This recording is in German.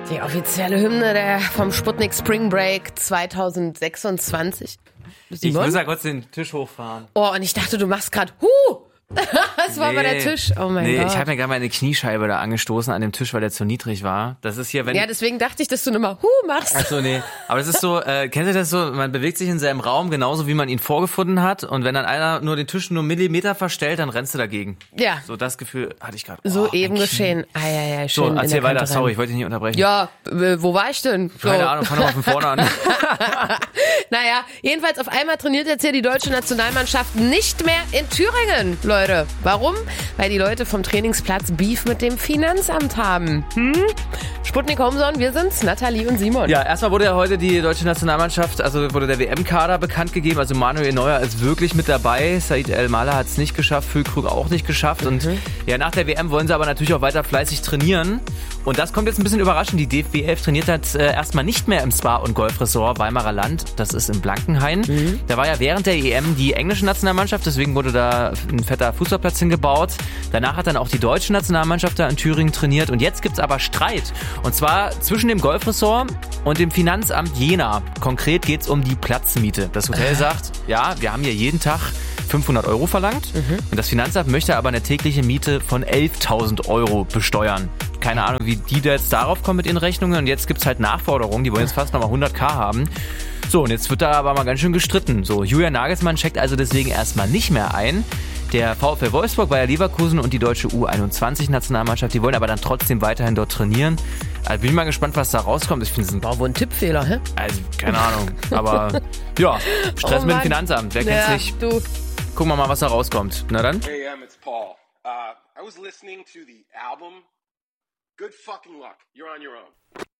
Die offizielle Hymne vom Sputnik Spring Break 2026. Ich muss ja kurz den Tisch hochfahren. Oh, und ich dachte, du machst gerade Das war aber der Tisch. Oh mein Gott. Ich habe mir gerade meine Kniescheibe da angestoßen an dem Tisch, weil der zu niedrig war. Das ist hier, wenn... Ja, deswegen dachte ich, dass du nochmal machst. Ach so, nee. Aber das ist so, kennt ihr das so? Man bewegt sich in seinem Raum genauso, wie man ihn vorgefunden hat. Und wenn dann einer nur den Tisch nur Millimeter verstellt, dann rennst du dagegen. Ja. So, das Gefühl hatte ich gerade. So eben geschehen. Schön. So, erzähl weiter. Sorry, ich wollte dich nicht unterbrechen. Ja, wo war ich denn? So. Keine Ahnung, fang doch mal von vorne an. Naja, jedenfalls auf einmal trainiert jetzt hier die deutsche Nationalmannschaft nicht mehr in Thüringen, Leute. Warum? Weil die Leute vom Trainingsplatz Beef mit dem Finanzamt haben. Sputnik Homezone, wir sind's, Nathalie und Simon. Ja, erstmal wurde ja heute die deutsche Nationalmannschaft, also wurde der WM-Kader bekannt gegeben. Also Manuel Neuer ist wirklich mit dabei. Said El-Maleh hat es nicht geschafft, Füllkrug auch nicht geschafft. Und ja, nach der WM wollen sie aber natürlich auch weiter fleißig trainieren. Und das kommt jetzt ein bisschen überraschend. Die DFB 11 trainiert hat erstmal nicht mehr im Spa- und Golfresort Weimarer Land. Das ist in Blankenhain. Da war ja während der EM die englische Nationalmannschaft, deswegen wurde da ein fetter Fußballplatz hingebaut. Danach hat dann auch die deutsche Nationalmannschaft da in Thüringen trainiert. Und jetzt gibt's aber Streit. Und zwar zwischen dem Golfresort und dem Finanzamt Jena. Konkret geht's um die Platzmiete. Das Hotel sagt, ja, wir haben hier jeden Tag 500 € verlangt. Und das Finanzamt möchte aber eine tägliche Miete von 11.000 € besteuern. Keine Ahnung, wie die da jetzt darauf kommen mit ihren Rechnungen. Und jetzt gibt's halt Nachforderungen. Die wollen jetzt fast nochmal 100.000 haben. So, und jetzt wird da aber mal ganz schön gestritten. So, Julian Nagelsmann checkt also deswegen erstmal nicht mehr ein. Der VfL Wolfsburg, Bayer Leverkusen und die deutsche U21-Nationalmannschaft, die wollen aber dann trotzdem weiterhin dort trainieren. Also bin ich mal gespannt, was da rauskommt. Ich finde, es war wohl ein Tippfehler, hä? Also, keine Ahnung. Aber ja, Stress mit dem Finanzamt. Wer kennt's nicht? Du. Gucken wir mal, was da rauskommt. Na dann. Hey, it's Paul. I was listening to the album. Good fucking luck. You're on your own.